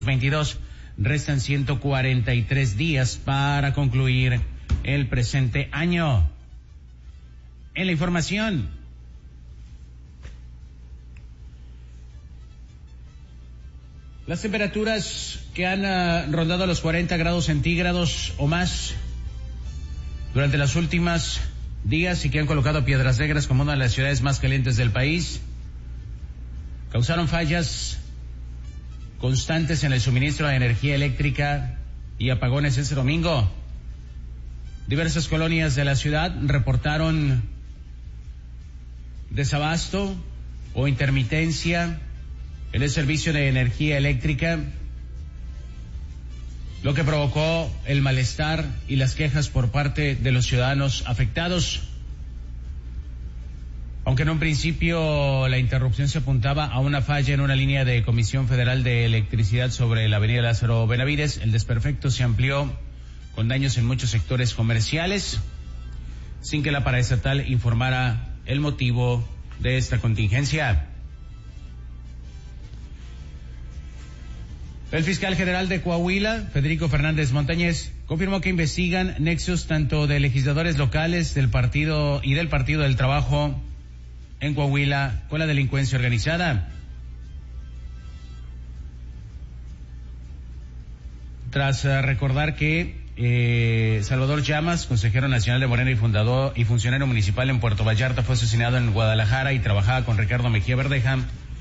22. Restan 143 días para concluir el presente año. En la información, las temperaturas que han rondado los 40 grados centígrados o más durante las últimas días y que han colocado a Piedras Negras como una de las ciudades más calientes del país, causaron fallas constantes en el suministro de energía eléctrica y apagones este domingo. Diversas colonias de la ciudad reportaron desabasto o intermitencia en el servicio de energía eléctrica, lo que provocó el malestar y las quejas por parte de los ciudadanos afectados. Aunque en un principio la interrupción se apuntaba a una falla en una línea de Comisión Federal de Electricidad sobre la avenida Lázaro Benavides, el desperfecto se amplió con daños en muchos sectores comerciales, sin que la paraestatal informara el motivo de esta contingencia. El fiscal general de Coahuila, Federico Fernández Montañez, confirmó que investigan nexos tanto de legisladores locales del partido y del Partido del Trabajo en Coahuila con la delincuencia organizada. Tras recordar que Salvador Llamas, consejero nacional de Morena y fundador y funcionario municipal en Puerto Vallarta, fue asesinado en Guadalajara y trabajaba con Ricardo Mejía Verdeja,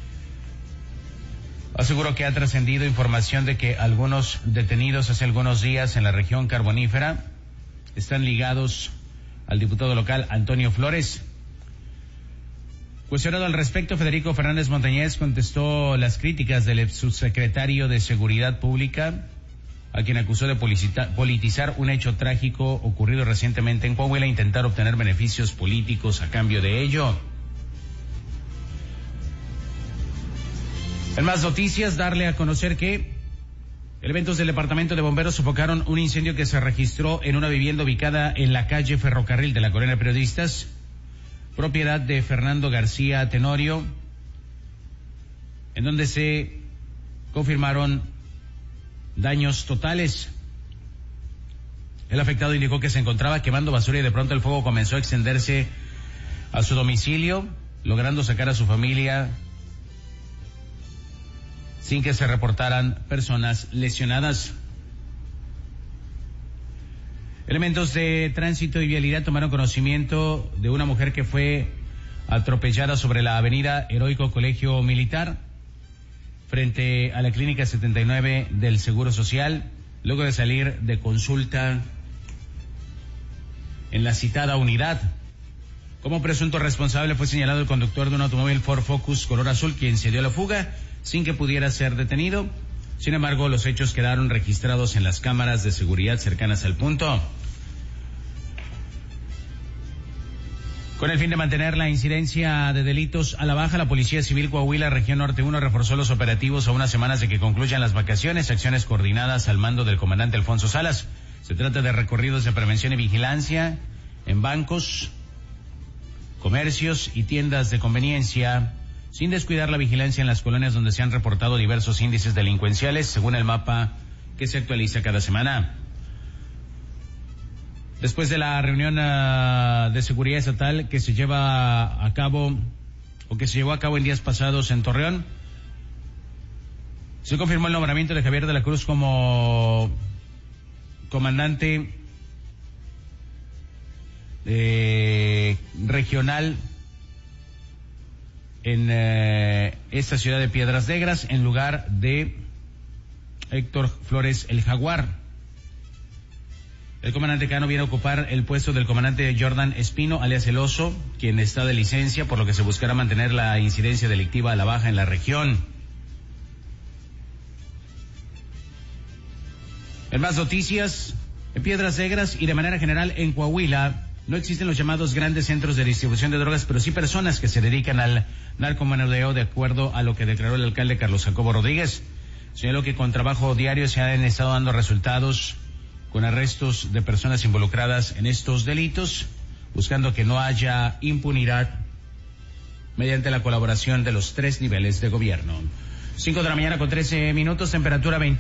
aseguró que ha trascendido información de que algunos detenidos hace algunos días en la región carbonífera están ligados al diputado local Antonio Flores. Cuestionado al respecto, Federico Fernández Montañez contestó las críticas del subsecretario de Seguridad Pública, a quien acusó de politizar un hecho trágico ocurrido recientemente en Coahuila e intentar obtener beneficios políticos a cambio de ello. En más noticias, darle a conocer que elementos del Departamento de Bomberos sofocaron un incendio que se registró en una vivienda ubicada en la calle Ferrocarril de la Colonia Periodistas, propiedad de Fernando García Tenorio, en donde se confirmaron daños totales. El afectado indicó que se encontraba quemando basura y de pronto el fuego comenzó a extenderse a su domicilio, logrando sacar a su familia sin que se reportaran personas lesionadas. Elementos de tránsito y vialidad tomaron conocimiento de una mujer que fue atropellada sobre la avenida Heroico Colegio Militar, frente a la Clínica 79 del Seguro Social, luego de salir de consulta en la citada unidad. Como presunto responsable fue señalado el conductor de un automóvil Ford Focus color azul, quien se dio a la fuga sin que pudiera ser detenido. Sin embargo, los hechos quedaron registrados en las cámaras de seguridad cercanas al punto. Con el fin de mantener la incidencia de delitos a la baja, la Policía Civil Coahuila, Región Norte 1, reforzó los operativos a unas semanas de que concluyan las vacaciones, acciones coordinadas al mando del comandante Alfonso Salas. Se trata de recorridos de prevención y vigilancia en bancos, comercios y tiendas de conveniencia, sin descuidar la vigilancia en las colonias donde se han reportado diversos índices delincuenciales, según el mapa que se actualiza cada semana. Después de la reunión de seguridad estatal que se lleva a cabo, o que se llevó a cabo en días pasados en Torreón, se confirmó el nombramiento de Javier de la Cruz como comandante regional en esta ciudad de Piedras Negras, en lugar de Héctor Flores el Jaguar. El comandante Cano viene a ocupar el puesto del comandante Jordan Espino, alias El Oso, quien está de licencia, por lo que se buscará mantener la incidencia delictiva a la baja en la región. En más noticias, en Piedras Negras y de manera general en Coahuila, no existen los llamados grandes centros de distribución de drogas, pero sí personas que se dedican al narcomenudeo, de acuerdo a lo que declaró el alcalde Carlos Jacobo Rodríguez. Señaló que con trabajo diario se han estado dando resultados con arrestos de personas involucradas en estos delitos, buscando que no haya impunidad mediante la colaboración de los 3 niveles de gobierno. 5 de la mañana con 13 minutos, temperatura 20.